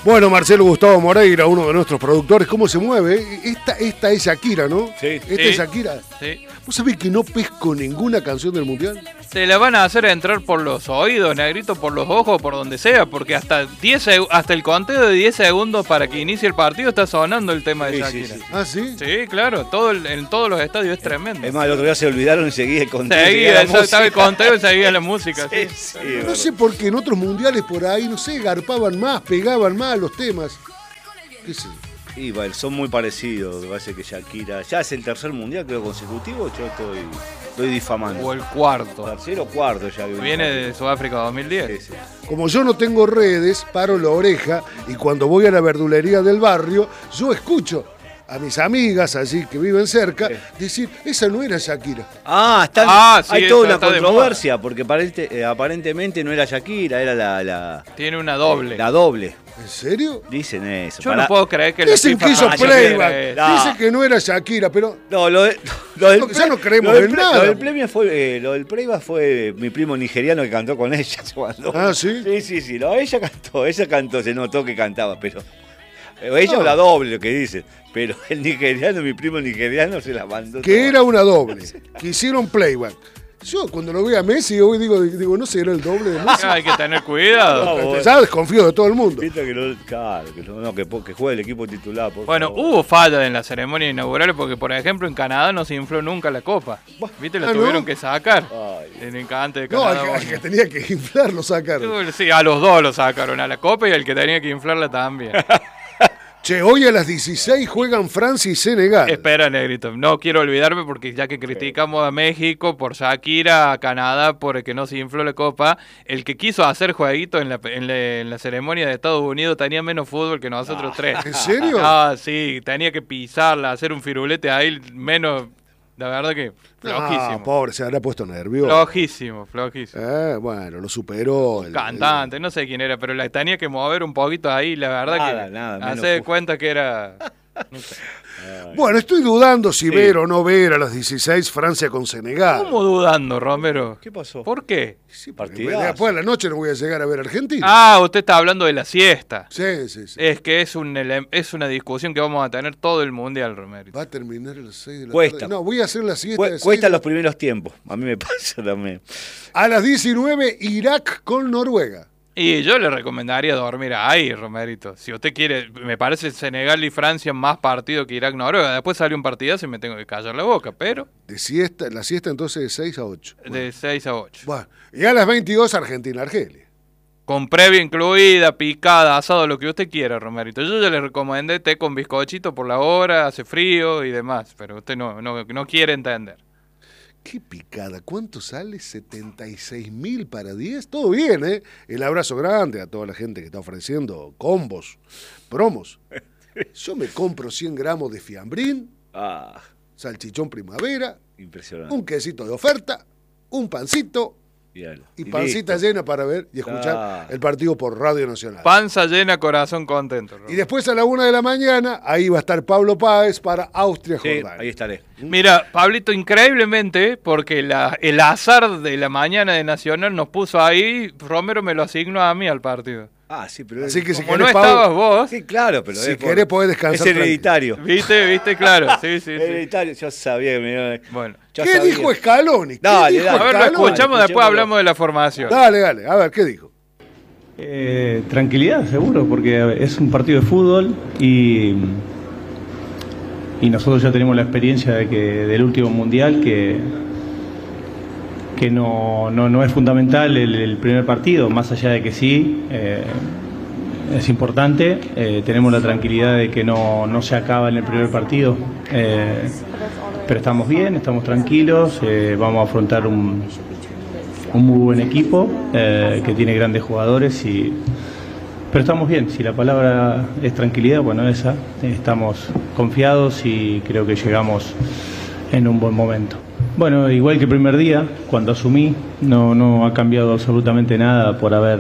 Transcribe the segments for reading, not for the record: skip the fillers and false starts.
Bueno, Marcelo Gustavo Moreira, uno de nuestros productores, ¿cómo se mueve? Esta es Shakira, ¿no? Sí. Esta es Shakira. Sí. ¿Vos sabés que no pesco ninguna canción del Mundial? Te la van a hacer entrar por los oídos, negrito, por los ojos, por donde sea, porque hasta el conteo de 10 segundos para que inicie el partido está sonando el tema de Shakira. Sí. ¿Ah, sí? Sí, claro, en todos los estadios es tremendo. Es más, el otro día se olvidaron y seguía el conteo. Estaba el conteo y seguía la música. Sí. Sí, No sé por qué en otros mundiales por ahí, no sé, garpaban más, pegaban más los temas. ¿Qué sé? Y bueno, son muy parecidos. Me parece que Shakira. Ya es el tercer mundial, creo, consecutivo. Yo estoy difamando. O el cuarto. Tercero o cuarto ya. Viene de Sudáfrica 2010. Sí. Como yo no tengo redes, paro la oreja y cuando voy a la verdulería del barrio, yo escucho a mis amigas allí que viven cerca decir, esa no era Shakira. Sí, hay toda una está de controversia, porque aparentemente no era Shakira, era la Tiene una doble. La doble. ¿En serio? Dicen eso. Yo no puedo creer que Dicen que hizo FIFA playback. Shakira Dicen que no era Shakira, pero No, ya no creemos en nada. Lo del playback fue mi primo nigeriano que cantó con ella. Ah, ¿sí? Sí. No, ella cantó, se notó que cantaba, pero ella o la doble, lo que dice. Pero el nigeriano, mi primo nigeriano, se la mandó. Que toda. era una doble, que hicieron playback. Yo cuando lo veo a Messi hoy digo, no sé, era el doble de Messi. Hay que tener cuidado. Ya desconfío de todo el mundo. Viste que que juegue el equipo titular. Bueno, hubo fallas en la ceremonia inaugural porque, por ejemplo, en Canadá no se infló nunca la copa. ¿Viste? La tuvieron que sacar. Ay. En el cante de No, Canadá. al que tenía que inflar lo sacaron. Sí, a los dos lo sacaron, a la copa y al que tenía que inflarla también. Che, hoy a las 16 juegan Francia y Senegal. Espera, negrito, no quiero olvidarme porque ya que criticamos a México por Shakira, a Canadá por el que no se infló la copa, el que quiso hacer jueguito en la ceremonia de Estados Unidos tenía menos fútbol que nosotros tres. ¿En serio? Ah, sí, tenía que pisarla, hacer un firulete ahí menos, la verdad que flojísimo. Ah, pobre, se habrá puesto nervioso. Flojísimo. Bueno, lo superó. Cantante, no sé quién era, pero la tenía que mover un poquito ahí, la verdad nada, hace de cuenta que era... No sé. Bueno, estoy dudando si ver o no ver a las 16 Francia con Senegal. ¿Cómo dudando, Romero? ¿Qué pasó? ¿Por qué? Sí, porque Partidazo. después de la noche no voy a llegar a ver a Argentina. Ah, usted está hablando de la siesta. Sí. Es que es una discusión que vamos a tener todo el mundial, Romero. Va a terminar a las 6 de la Cuesta. tarde. No, voy a hacer la siesta. de Cuesta 6. los primeros tiempos. A mí me pasa también. A las 19, Irak con Noruega. Y yo le recomendaría dormir ahí, Romerito. Si usted quiere, me parece Senegal y Francia más partido que Irak-Noruega. Después sale un partidazo y me tengo que callar la boca, pero De siesta, la siesta entonces de 6 a 8. de 6 a 8. Bueno, y a las 22, Argentina-Argelia. Con previa incluida, picada, asado, lo que usted quiera, Romerito. Yo ya le recomendé té con bizcochito por la hora, hace frío y demás, pero usted no quiere entender. Qué picada, ¿cuánto sale? 76.000 para 10. Todo bien, ¿eh? El abrazo grande a toda la gente que está ofreciendo combos, promos. Yo me compro 100 gramos de fiambrín, salchichón primavera, Impresionante. un quesito de oferta, un pancito y pancita listo. llena para ver y escuchar el partido por Radio Nacional. Panza llena, corazón contento, Romero. Y después a la 1 de la mañana, ahí va a estar Pablo Páez para Austria-Jordania. Ahí estaré. Mira, Pablito, increíblemente, porque el azar de la mañana de Nacional nos puso ahí, Romero me lo asignó a mí al partido. Sí, pero Así que si Como querés, no Pablo, estabas vos, sí, claro, pero si querés podés descansar. es hereditario. ¿viste? Claro, sí. Hereditario, yo sabía que me iba Bueno. ¿Qué dijo Scaloni? ¿Qué Dale, dijo dale. A ver, lo Scaloni? escuchamos, después hablamos de la formación. Dale, a ver, ¿qué dijo? Tranquilidad, seguro, porque es un partido de fútbol y nosotros ya tenemos la experiencia del último mundial que no es fundamental el primer partido, más allá de que sí, es importante. Tenemos la tranquilidad de que no se acaba en el primer partido, pero estamos bien, estamos tranquilos, vamos a afrontar un muy buen equipo que tiene grandes jugadores, pero estamos bien. Si la palabra es tranquilidad, bueno, estamos confiados y creo que llegamos en un buen momento. Bueno, igual que el primer día, cuando asumí, no ha cambiado absolutamente nada por haber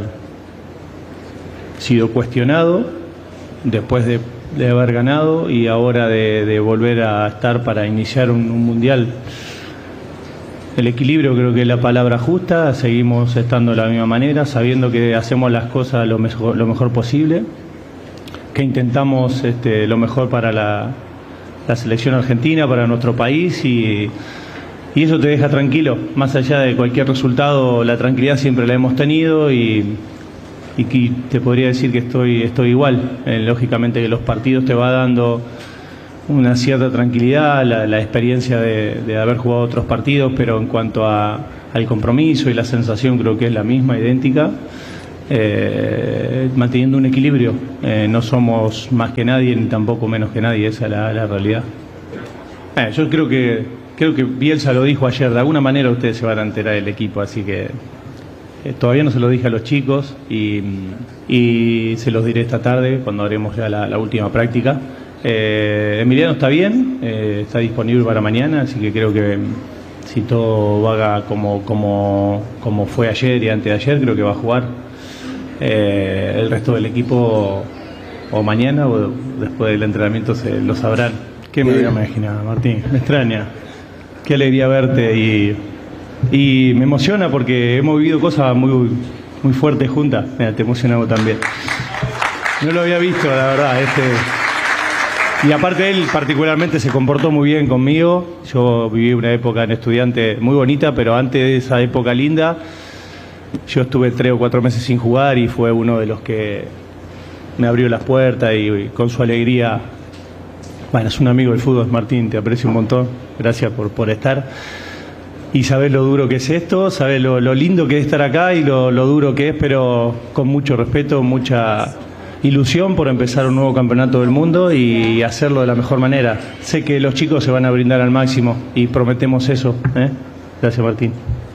sido cuestionado después de haber ganado y ahora de volver a estar para iniciar un mundial. El equilibrio creo que es la palabra justa, seguimos estando de la misma manera, sabiendo que hacemos las cosas lo mejor posible intentamos lo mejor para la selección argentina, para nuestro país y eso te deja tranquilo. Más allá de cualquier resultado, la tranquilidad siempre la hemos tenido y te podría decir que estoy igual. Lógicamente que los partidos te va dando una cierta tranquilidad, la experiencia de haber jugado otros partidos, pero en cuanto al compromiso y la sensación creo que es la misma, idéntica. Manteniendo un equilibrio, no somos más que nadie ni tampoco menos que nadie, esa es la realidad. Yo creo que Bielsa lo dijo ayer, de alguna manera ustedes se van a enterar del equipo, así que todavía no se lo dije a los chicos y se los diré esta tarde cuando haremos ya la última práctica. Emiliano está bien, está disponible para mañana, así que creo que si todo va como fue ayer y antes de ayer, creo que va a jugar. El resto del equipo o mañana o después del entrenamiento lo sabrán. ¿Qué me voy a imaginar, Martín? Me extraña. Qué alegría verte y me emociona porque hemos vivido cosas muy, muy fuertes juntas. Mira, te emociona vos también. No lo había visto, la verdad. Y aparte él particularmente se comportó muy bien conmigo. Yo viví una época en Estudiante muy bonita, pero antes de esa época linda, yo estuve 3 o 4 meses sin jugar y fue uno de los que me abrió las puertas y con su alegría. Bueno, es un amigo del fútbol, Martín, te aprecio un montón. Gracias por estar. Y sabés lo duro que es esto, sabés lo lindo que es estar acá y lo duro que es, pero con mucho respeto, mucha ilusión por empezar un nuevo campeonato del mundo y hacerlo de la mejor manera. Sé que los chicos se van a brindar al máximo y prometemos eso. Gracias, Martín.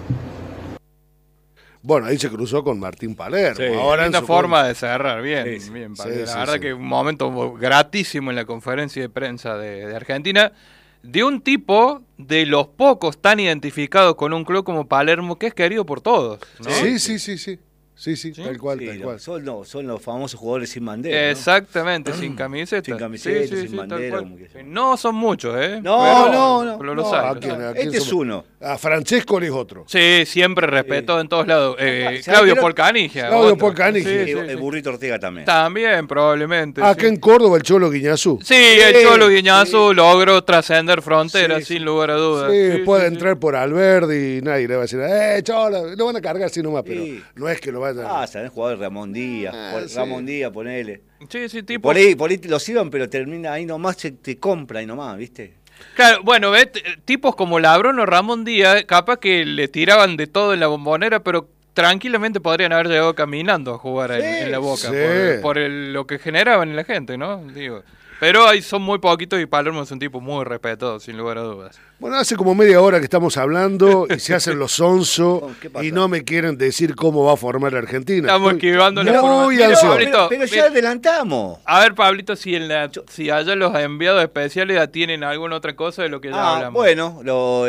Bueno, ahí se cruzó con Martín Palermo. Sí, ahora linda forma de cerrar, bien, Sí, bien. sí, La sí, verdad sí. que un momento gratísimo en la conferencia de prensa de Argentina, de un tipo de los pocos tan identificados con un club como Palermo, que es querido por todos, ¿no? Sí, tal cual, Sí, tal cual. son los famosos jugadores sin bandera, ¿no? Exactamente, sin camiseta. Sin camiseta, sin tal bandera, cual. como que- No son muchos, ¿eh. No. Pero los No, hay. ¿a quién Este es somos? uno. A Francesco es otro. Sí, siempre respeto en todos lados. ¿Sabes Claudio qué? Polcanigia. Claudio otro. Polcanigia. Sí, El Burrito Ortega también. También, probablemente. Acá en Córdoba el Cholo Guiñazú. Sí, el Sí, Cholo Guiñazú sí. logró trascender fronteras, Sí, sin lugar a dudas. Sí, Sí, puede sí, entrar por Alberdi y nadie le va a decir, Cholo, lo van a cargar así nomás, pero Sí. no es que lo vayan a... ¿Sabés? Jugador Ramón Díaz. Sí. Ramón Díaz, ponele. Sí, tipo. Por ahí los iban, pero termina ahí nomás, te compra ahí nomás, ¿viste? Claro, bueno, ves, tipos como Labrón o Ramón Díaz, capaz que le tiraban de todo en la Bombonera, pero tranquilamente podrían haber llegado caminando a jugar en la Boca, Sí. por lo que generaban en la gente, ¿no? Digo. Pero ahí son muy poquitos y Palermo es un tipo muy respetado, sin lugar a dudas. Bueno, hace como media hora que estamos hablando y se hacen los sonso ¿Qué pasa? y no me quieren decir cómo va a formar la Argentina. Estamos Estoy esquivando la muy forma. Mira, ansioso. Pablito, Pero ya mira. adelantamos. A ver, Pablito, si allá los enviados especiales ya tienen alguna otra cosa de lo que ya hablamos. Bueno,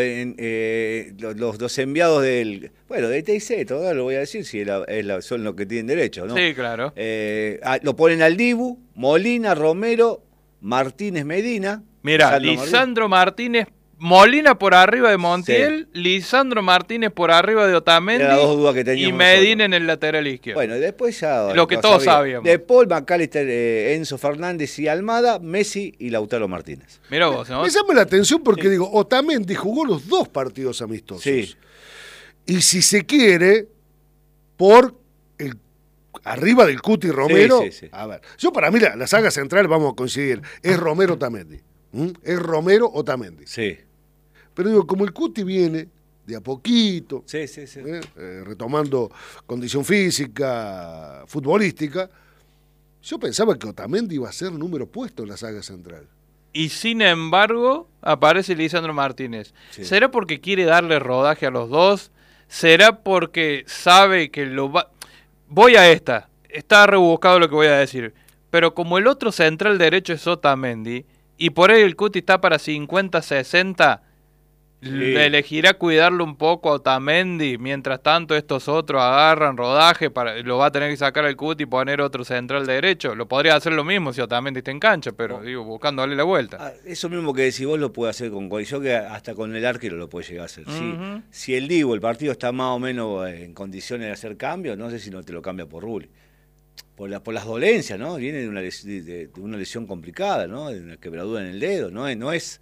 los enviados del TIC, todavía lo voy a decir, si son los que tienen derecho, ¿no? Sí, claro. Lo ponen al Dibu, Molina, Romero, Martínez, Medina. Mira, Lisandro Martínez, Molina por arriba de Montiel, Sí. Lisandro Martínez por arriba de Otamendi Eran las dos dudas que y teníamos Medina en el lateral izquierdo. Bueno, y después ya... Lo que todos sabíamos. De Paul, McAllister, Enzo Fernández y Almada, Messi y Lautaro Martínez. Mira vos, ¿no? Me llama la atención porque digo, Otamendi jugó los 2 partidos amistosos. Sí. Y si se quiere, por arriba del Cuti Romero, Sí. a ver, yo para mí la saga central, vamos a coincidir, es Romero Otamendi. Es Romero Otamendi. Sí. Pero digo, como el Cuti viene de a poquito, Sí. retomando condición física, futbolística, yo pensaba que Otamendi iba a ser número puesto en la saga central. Y sin embargo, aparece Lisandro Martínez. Sí. ¿Será porque quiere darle rodaje a los dos? ¿Será porque sabe que lo va...? Voy a esta. Está rebuscado lo que voy a decir. Pero como el otro central derecho es Otamendi, y por ahí el Cuti está para 50-60, le elegirá cuidarlo un poco a Otamendi. Mientras tanto, estos otros agarran rodaje, lo va a tener que sacar el Cuti y poner otro central derecho. Lo podría hacer lo mismo si Otamendi está en cancha, pero digo, buscándole la vuelta. Eso mismo que decís vos lo puede hacer con cualquier, yo que hasta con el arquero lo puede llegar a hacer. Ujú. Si el partido está más o menos en condiciones de hacer cambios, no sé si no te lo cambia por Rulli. por las dolencias, ¿no? Viene de una lesión complicada, ¿no? De una quebradura en el dedo, no es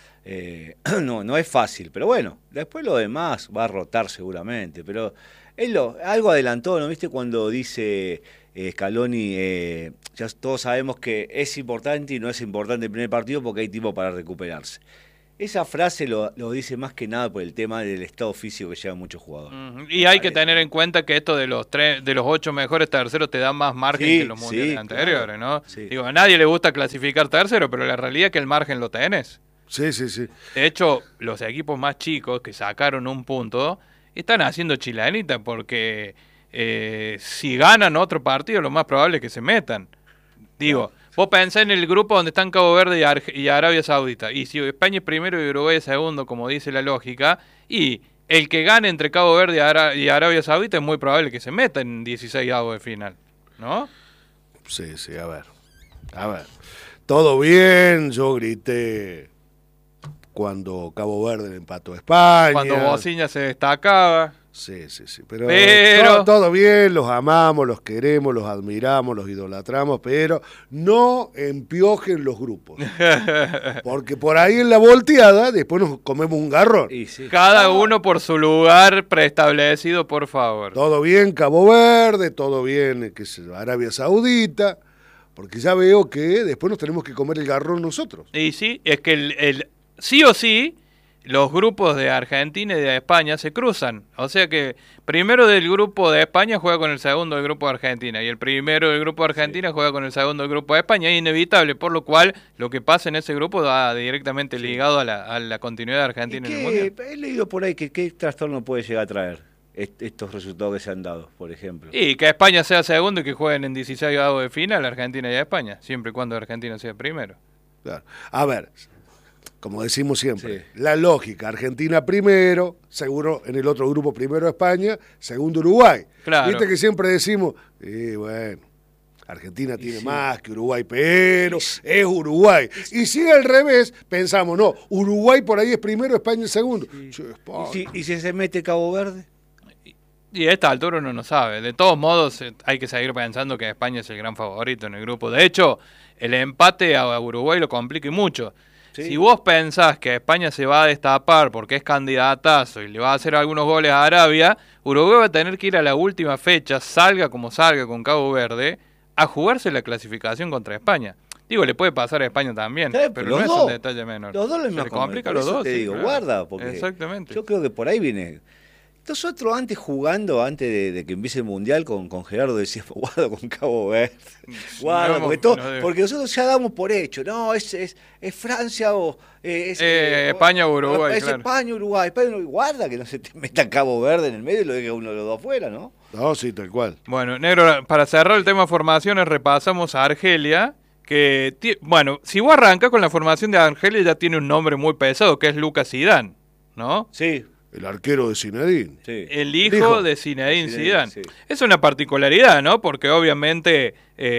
fácil, pero bueno, después lo demás va a rotar seguramente, pero algo adelantó, ¿no? ¿Viste cuando dice Scaloni, ya todos sabemos que es importante y no es importante el primer partido porque hay tiempo para recuperarse? Esa frase lo dice más que nada por el tema del estado físico que llevan muchos jugadores. Y hay que tener en cuenta que esto de los 8 mejores terceros te da más margen que los mundiales anteriores, ¿no? Sí. Digo, a nadie le gusta clasificar tercero, pero la realidad es que el margen lo tenés. Sí. De hecho, los equipos más chicos que sacaron un punto están haciendo chilanita porque si ganan otro partido, lo más probable es que se metan. Digo, vos pensás en el grupo donde están Cabo Verde y Arabia Saudita. Y si España es primero y Uruguay es segundo, como dice la lógica, y el que gane entre Cabo Verde y Arabia Saudita es muy probable que se meta en 16avos de final, ¿no? Sí, a ver. Todo bien, yo grité cuando Cabo Verde le empató a España. Cuando Bociña se destacaba. Sí. Pero todo bien, los amamos, los queremos, los admiramos, los idolatramos, pero no empiojen los grupos. Porque por ahí en la volteada después nos comemos un garrón. Sí. Cada uno por su lugar preestablecido, por favor. Todo bien Cabo Verde, todo bien Arabia Saudita, porque ya veo que después nos tenemos que comer el garrón nosotros. Y sí, es que sí o sí, los grupos de Argentina y de España se cruzan. O sea que primero del grupo de España juega con el segundo del grupo de Argentina y el primero del grupo de Argentina juega con el segundo del grupo de España. Es inevitable, por lo cual lo que pasa en ese grupo va directamente ligado a la continuidad de Argentina en el Mundial. He leído por ahí que qué trastorno puede llegar a traer estos resultados que se han dado, por ejemplo. Y que España sea segundo y que jueguen en 16avos de final Argentina y España, siempre y cuando Argentina sea primero. Claro. A ver, como decimos siempre, la lógica, Argentina primero, seguro en el otro grupo primero España, segundo Uruguay. Claro. Viste que siempre decimos, bueno, Argentina tiene más que Uruguay, pero es Uruguay. Y si al revés, pensamos, no, Uruguay por ahí es primero, España es segundo. ¿Y si se mete Cabo Verde? Y a esta altura uno no sabe. De todos modos, hay que seguir pensando que España es el gran favorito en el grupo. De hecho, el empate a Uruguay lo complica mucho. Sí. Si vos pensás que España se va a destapar porque es candidatazo y le va a hacer algunos goles a Arabia, Uruguay va a tener que ir a la última fecha, salga como salga con Cabo Verde, a jugarse la clasificación contra España. Digo, le puede pasar a España también, pero no es un detalle menor. Los dos se complica los dos. Te digo, claro. Guarda, porque exactamente. Yo creo que por ahí viene. Nosotros antes de que empiece el Mundial con Gerardo decíamos, guarda con Cabo Verde, guarda, porque nosotros ya damos por hecho, no, es Francia o España o Uruguay, es claro. España, Uruguay, guarda que no se te meta Cabo Verde en el medio y lo deje uno de los dos afuera, ¿no? No, sí, tal cual. Bueno, Negro, para cerrar el tema formaciones, repasamos a Argelia, que, bueno, si vos arrancas con la formación de Argelia ya tiene un nombre muy pesado, que es Lucas Zidane, ¿no? Sí. El arquero de Zinedine. Sí. El hijo de Zinedine Zidane. Sí. Es una particularidad, ¿no? Porque obviamente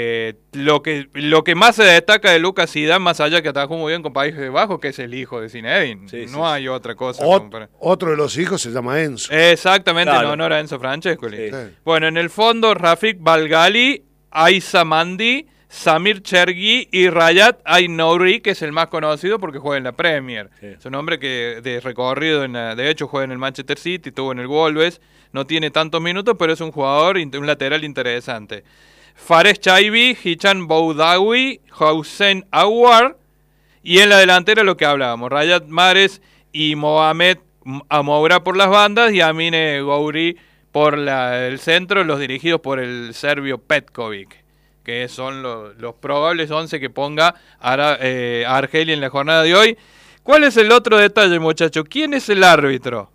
lo que más se destaca de Lucas Zidane, más allá que atajó muy bien con Países Bajos, que es el hijo de Zinedine. No hay otra cosa. Otro de los hijos se llama Enzo. Exactamente, claro. En honor a Enzo Francescoli. Sí. Bueno, en el fondo, Rafik Balgali, Aissa Mandi, Samir Chergi y Rayat Aït-Nouri, que es el más conocido porque juega en la Premier. Sí. Es un hombre que de recorrido, de hecho juega en el Manchester City, estuvo en el Wolves, no tiene tantos minutos, pero es un jugador, un lateral interesante. Fares Chaibi, Hichan Boudaoui, Houssen Aouar, y en la delantera lo que hablábamos, Rayat Mahrez y Mohamed Amoura por las bandas y Amine Gouiri por el centro, los dirigidos por el serbio Petkovic, que son los probables 11 que ponga a Argelia en la jornada de hoy. ¿Cuál es el otro detalle, muchachos? ¿Quién es el árbitro?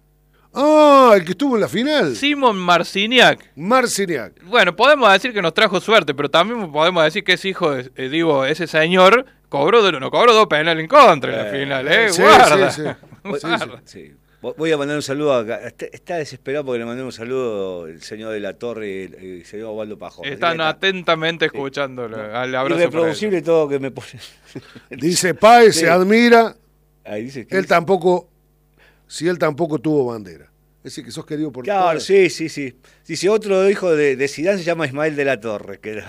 Ah, el que estuvo en la final. Simon Marciniak. Bueno, podemos decir que nos trajo suerte, pero también podemos decir que es hijo de, ese señor cobró 2 penales en contra en la final, Sí, guarda. Sí. Voy a mandar un saludo acá. Está desesperado porque le mandé un saludo el señor de la Torre, el señor Osvaldo Pajón. Están atentamente escuchándolo. Al abrazo. Irreproducible todo que me pone. Dice Páez, se admira. Ahí dice él tampoco tuvo bandera. Es decir, que sos querido por Claro, todos. sí. Dice, otro hijo de Zidane se llama Ismael de la Torre. Que,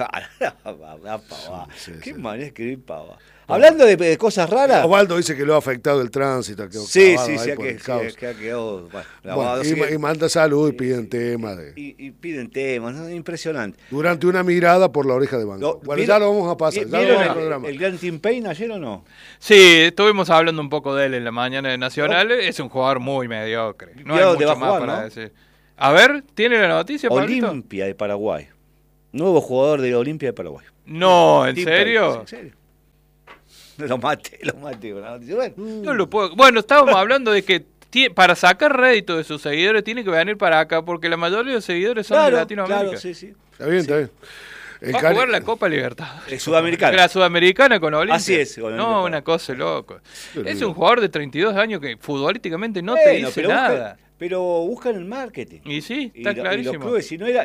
Sí, qué sí. manera de escribir pava. Hablando de cosas raras. Osvaldo dice que lo ha afectado el tránsito. Sí, clavado sí, ahí sí, por el caos. que ha quedado Bueno, lavado. y manda salud y piden temas Y piden temas, ¿no? Impresionante. durante una mirada por la oreja de Banco. Bueno, ya lo vamos a pasar. Ya lo ¿Vieron vamos al programa. el gran Tim Payne ayer o no? Sí, estuvimos hablando un poco de él en la mañana de Nacional. Es un jugador muy mediocre. No ¿Y hay a dónde mucho va a más jugar, para no? decir. A ver, ¿tiene la noticia, Pablito? Olimpia de Paraguay. Nuevo jugador de Olimpia de Paraguay. No, ¿en Tim serio? Payne, ¿en serio? Lo maté con la noticia. Bueno, No lo puedo. Bueno, estábamos hablando de que para sacar rédito de sus seguidores tiene que venir para acá porque la mayoría de los seguidores son de Latinoamérica. claro, sí, sí. Está bien, está bien. El Va a Cari- jugar la Copa Libertadores. Sudamericana. La Sudamericana con Olimpia. Así es, con Olimpia. No, una cosa loco. Pero Es mira. un jugador de 32 años que futbolísticamente no te Bueno, dice pero nada. pero buscan el marketing. Y sí, Y está los clarísimo. clubes, si no era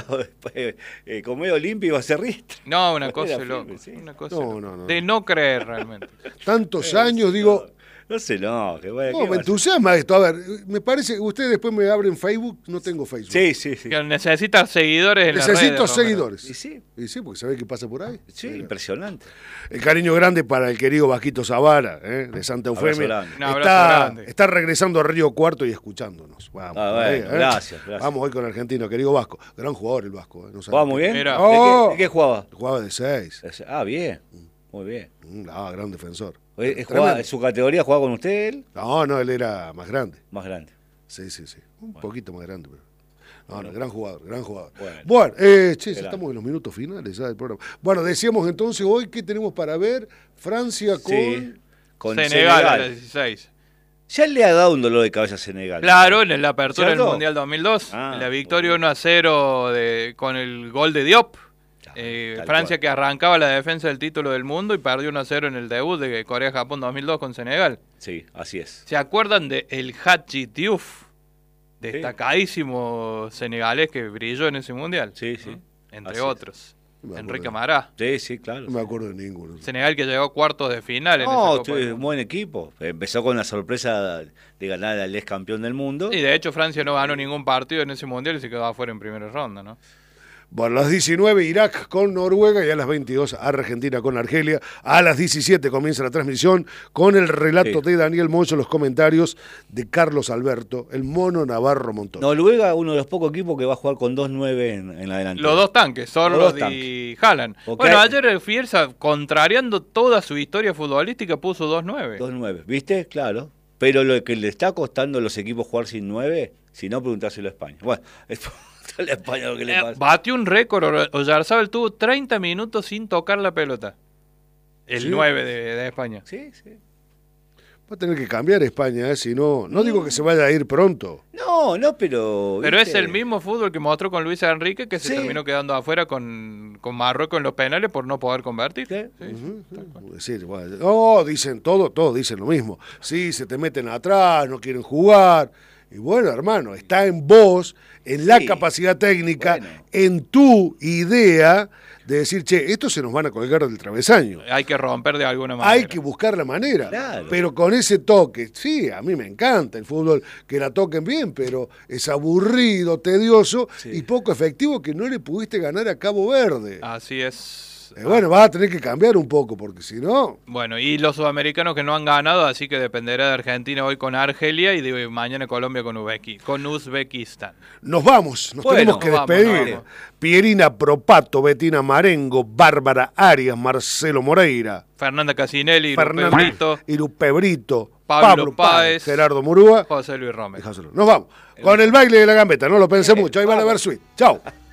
como era Olimpia, iba a ser Riestra. No, una Era cosa firme, loco. sí. Una cosa No, loca. no, no. De no creer realmente. Tantos años, digo. No sé, no. Que vaya, No, ¿qué me va a ser? entusiasma esto. A ver, me parece, ustedes después me abren Facebook, no tengo Facebook. Sí, sí, sí. Que necesita seguidores en las Necesito redes, Romero. seguidores. Y sí, Y sí, porque sabe qué pasa por ahí. sí, Mira. impresionante. El cariño grande para el querido Vasquito Zavara, de Santa Abrazo Eufemia. grande. Un abrazo grande. Está regresando a Río Cuarto y escuchándonos. Vamos, Ah, bueno, gracias. Vamos hoy con el argentino, querido Vasco. Gran jugador el Vasco. No sabe ¿Jugaba qué. muy bien? Mira. Oh. ¿De qué jugaba? Jugaba de 6. Ah, bien. Muy bien. Gran defensor. ¿Su categoría jugaba con usted él? No, él era más grande. Más grande. Sí. Un poquito más grande, pero. No, gran jugador, gran jugador. Bueno. Bueno, ya Grande. estamos en los minutos finales ya del programa. Bueno, decíamos entonces hoy que tenemos para ver Francia con. Sí, con Senegal a las Senegal. 16. Ya le ha dado un dolor de cabeza a Senegal. Claro, en la apertura del ¿Cierto? Mundial 2002. Ah, la victoria 1-0 con el gol de Diop. Tal Francia cual. que arrancaba la defensa del título del mundo y perdió 1-0 en el debut de Corea-Japón 2002 con Senegal. Sí, así es. ¿Se acuerdan de el Hadji Diouf? Sí. Destacadísimo senegalés que brilló en ese mundial. Sí, sí. Entre Así es. otros. Me acuerdo. Enrique Mará. Sí, sí, claro. No me acuerdo de ninguno. Senegal que llegó a cuartos de final en esa No, Copa del un Mundo. buen equipo. Empezó con la sorpresa de ganar al ex campeón del mundo. Y de hecho Francia no ganó ningún partido en ese mundial y se quedó afuera en primera ronda, ¿no? Bueno, a las 19 Irak con Noruega y a las 22 Argentina con Argelia. A las 17 comienza la transmisión con el relato Sí. de Daniel Moncho, los comentarios de Carlos Alberto, el mono Navarro Montón. Noruega, uno de los pocos equipos que va a jugar con 2-9 en la delantera. Los dos tanques, Sorloth Los dos y Haaland. Ok. Bueno, ayer el Fielsa, contrariando toda su historia futbolística, puso 2-9. 2-9, ¿viste? Claro. Pero lo que le está costando a los equipos jugar sin 9, si no, preguntárselo a España. Bueno, es preguntarle a España lo que le pasa. Batió un récord, Oyarzabal tuvo 30 minutos sin tocar la pelota. El Sí. 9 de España. Sí, sí. Va a tener que cambiar España, si no, no digo que se vaya a ir pronto. No, pero... Pero ¿viste? es el mismo fútbol que mostró con Luis Enrique, que se Sí. terminó quedando afuera con Marruecos en los penales por no poder convertir. Sí. Es decir, bueno, no, dicen todos dicen lo mismo. Sí, se te meten atrás, no quieren jugar. Y bueno, hermano, está en vos, en la Sí. capacidad técnica, Bueno. en tu idea de decir, che, estos se nos van a colgar del travesaño. Hay que romper de alguna manera. Hay que buscar la manera, Claro. pero con ese toque, sí, a mí me encanta el fútbol, que la toquen bien, pero es aburrido, tedioso Sí. y poco efectivo que no le pudiste ganar a Cabo Verde. Así es. Bueno, vas a tener que cambiar un poco, porque si no, Bueno, y los sudamericanos que no han ganado, así que dependerá de Argentina hoy con Argelia y de mañana Colombia con Uzbekistán. nos vamos, nos Bueno, tenemos que vamos, despedir. vamos. Pierina Propato, Betina Marengo, Bárbara Arias, Marcelo Moreira, Fernanda Casinelli, Fernanda Brito, Irupe Brito, Pablo Páez, Gerardo Murúa. José Luis Romero. Nos vamos con el baile de la gambeta, no lo pensé mucho, ahí van a ver suite. Chao.